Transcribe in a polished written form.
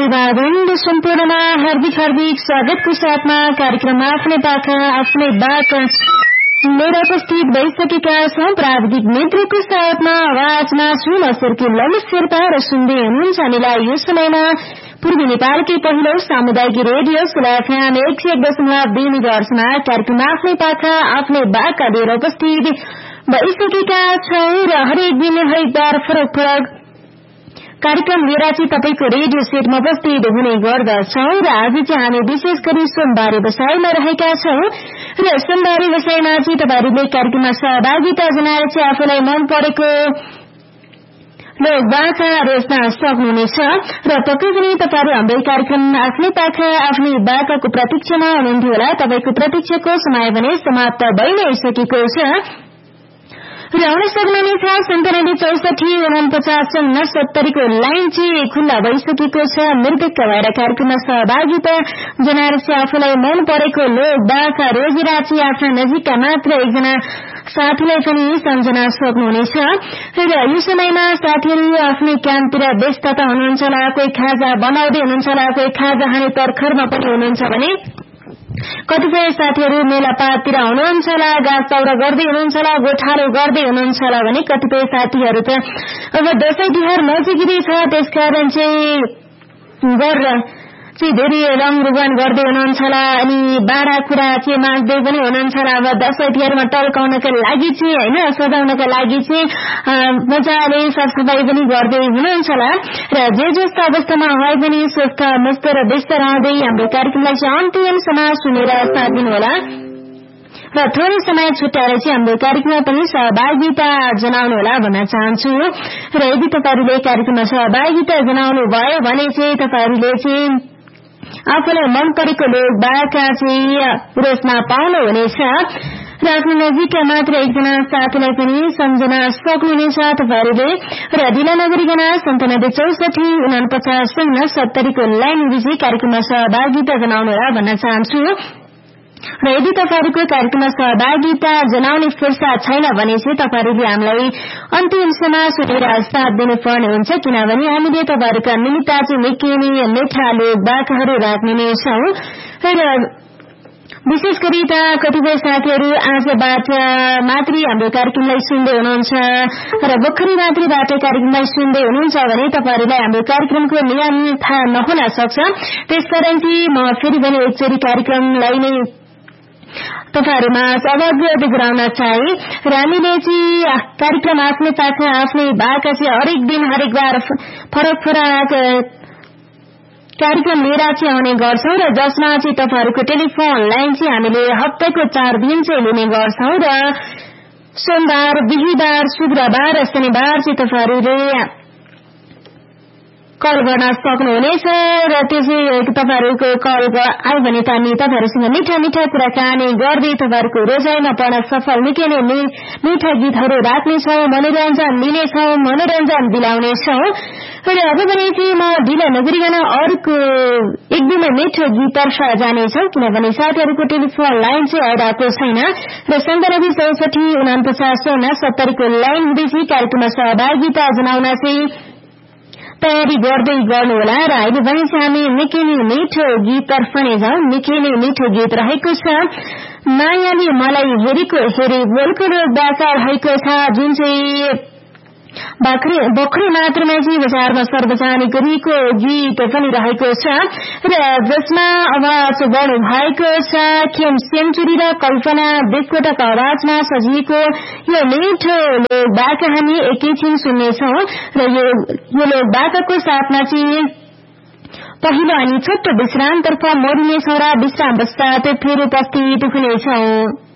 अभिवादन सम्पूर्णमा हार्दिक स्वागतको साथमा कार्यक्रम आफ्नै पाखा आफ्नै बात लिएर उपस्थित भइसकेका छौं। प्राविधिक मित्रको साथमा आवाजमा सुन सर्की लम शेर्पा र सुन्दै हुनुहुन्छ हामीलाई यो समयमा पूर्वी नेपालकै पहिलो सामुदायिक रेडियो सुलाफ्याम 101.2 मेगाहर्जमा कार्यक्रम आफ्नै पाखा आफ्नै बातका लिएर उपस्थित भइसकेका छौं र हरेक दिन हरेक बार फरक फरक कार्यक्रम लिएर चाहिँ तपाईको रेडियो सेटमा उपस्थित हुने गर्दछौं र आज चाहिँ हामी विशेष गरी सोमबारे बसाईमा रहेका छौं र सोमबारे बसाईमा चाहिँ तपाईहरुले कार्यक्रममा सहभागिता जनाएर चाहिँ आफूलाई मन परेको लोकबाचा रोज्न सक्नुहुनेछ र पक्कै पनि तपाईहरु हाम्रो कार्यक्रम आफ्नै पाखा आफ्नै बाचाको प्रतीक्षामा हुनुहुन्थ्यो होला। तपाईको प्रतीक्षाको समय भने समाप्त भइ नै सकेको छ र आउन सक्नुहुनेछ 9764494970 को लाइन चाहिँ खुल्ला भइसकेको छ। निर्धक्क भएर कार्यक्रममा सहभागिता जनाएर चाहिँ आफूलाई मन परेको लोकबाचा रोजेर चाहिँ आफ्ना नजिकका मात्र एकजना साथीलाई पनि सम्झना सक्नुहुनेछ र यो समयमा साथीहरू आफ्नै कामतिर व्यस्तता हुनुहुन्छ होला, कोही खाजा बनाउँदै हुनुहुन्छ होला, कोही खाजा खाने तर्खरमा पनि हुनुहुन्छ भने कतिपय साथीहरू मेलापाततिर हुनुहुन्छ होला, गाँस दौरा गर्दै हुनुहुन्छ होला, गोठालो गर्दै हुनुहुन्छ होला भने कतिपय साथीहरू त अब दशैं तिहार नजिकै छ त्यसकारण चाहिँ गरेर चाहिँ धेरै रङ रुगान गर्दै हुनुहुन्छ होला अनि बाडा कुरा चाहिँ माग्दै पनि हुनुहुन्छ होला। अब दशैं तिहारमा टल्काउनका लागि चाहिँ हैन सजाउनका लागि चाहिँ मजाले सरसफाई पनि गर्दै हुनुहुन्छ होला र जे जस्तो अवस्थामा भए पनि स्वस्थ मस्त र व्यस्त रहँदै हाम्रो कार्यक्रमलाई चाहिँ अन्तिमसम्म सुनेर साथ दिनु होला र थोरै समय छुट्याएर चाहिँ हाम्रो कार्यक्रममा पनि सहभागिता जनाउनु होला भन्न चाहन्छु र यदि तपाईहरुले कार्यक्रममा सहभागिता जनाउनु भयो भने चाहिँ तपाईहरुले चाहिँ आफूलाई मन परेको लोकबाचा चाहिँ रोज्न पाउनुहुनेछ र आफ्नो नजिकका मात्र एकजना साथीलाई पनि सम्झना सक्नुहुनेछ तपाईहरुले र ढिला नगरिकन 9764494970 को लाइन विजय कार्यक्रममा सहभागिता जनाउनु होला भन्न चाहन्छु र यदि तपाईहरुको कार्यक्रममा सहभागिता जनाउने फुर्सद छैन भने चाहिँ तपाईहरुले हामीलाई अन्तिमसम्म सुनेर साथ दिनुपर्ने हुन्छ किनभने हामीले तपाईहरुका निमित्त चाहिँ निकै नै मिठा लोकबाचाहरू राख्ने नै छौं र विशेष गरी त कतिपय साथीहरू आजबाट मात्रै हाम्रो कार्यक्रमलाई सुन्दै हुनुहुन्छ र भर्खरै मात्रैबाट कार्यक्रमलाई सुन्दै हुनुहुन्छ भने तपाईहरुलाई हाम्रो कार्यक्रमको नियम थाहा नहुन सक्छ। त्यसकारण चाहिँ म फेरि पनि एकचोटी कार्यक्रमलाई नै तपाईहरुमा अवगत गराउन चाहे र हामीले चाहिँ कार्यक्रम आफ्नै पाखा आफ्नै बाका चाहिँ हरेक दिन हरेक बार फरक फरक कार्यक्रम लिएर चाहिँ आउने गर्छौं र जसमा चाहिँ तपाईहरुको टेलिफोन लाइन चाहिँ हामीले हप्ताको 4 दिन चाहिँ लिने गर्छौं र सोमबार बिहीबार शुक्रबार र शनिबार चाहिँ तपाईहरुले कल गर्न सक्नुहुनेछ र त्यसै तपाईहरुको कल आयो भने त हामी तपाईहरुसँग मिठा मिठा कुराकानी गर्दै तपाईहरुको रोजाइमा पर्न सफल निकै नै मिठा गीतहरू राख्नेछौं, मनोरञ्जन दिनेछौं, मनोरञ्जन दिलाउनेछौं र अब भने चाहिँ म ढिला नगरिकन अर्को एकदमै मिठो गीततर्फ जानेछौं किनभने साथीहरुको टेलिफोन लाइन चाहिँ आइरहेको छैन र 9764494970 को लाइन विधि कार्यक्रममा सहभागिता जनाउन चाहिँ तयारी गर्दै गर्नुहोला र अहिले भने चाहिँ हामी निकै नै मिठो गीततर्फ नै जाउँ। निकै नै मिठो गीत रहेको छ मायाले मलाई हेरेको हेरे बोलको लोकबाचा रहेको छ जुन चाहिँ भर्खरै मात्रमा चाहिँ बजारमा सर्वजनिक गरिएको गीत पनि रहेको छ र जसमा आवाज बढ्नु भएको छ खेम सेन्चुरी र कल्पना विस्फोटक आवाजमा सजिएको यो मिठो लोकबाचा हामी एकैछिन सुन्नेछौं र यो लोकबाचाको साथमा चाहिँ पहिलो अनि छोटो विश्रामतर्फ मोडिनेछौं र विश्राम पश्चात फेरि उपस्थित हुनेछौं।